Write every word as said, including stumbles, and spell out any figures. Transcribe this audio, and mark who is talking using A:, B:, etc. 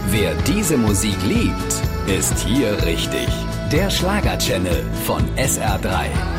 A: Wer diese Musik liebt, ist hier richtig. Der Schlager-Channel von S R drei.